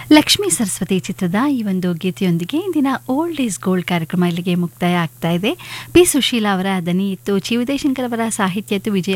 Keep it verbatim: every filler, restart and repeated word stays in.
ಲಕ್ಷ್ಮೀ ಸರಸ್ವತಿ ಚಿತ್ರದ ಈ ಒಂದು ಗೀತೆಯೊಂದಿಗೆ ಇಂದಿನ ಓಲ್ಡ್ ಈಸ್ ಗೋಲ್ಡ್ ಕಾರ್ಯಕ್ರಮ ಇಲ್ಲಿಗೆ ಮುಕ್ತಾಯ ಆಗ್ತಾ ಇದೆ. ಪಿ ಸುಶೀಲಾ ಅವರ ದನಿ ಇತ್ತು, ಚಿ ಉದಯಶಂಕರ್ ಅವರ ಸಾಹಿತ್ಯ ಇತ್ತು, ವಿಜಯ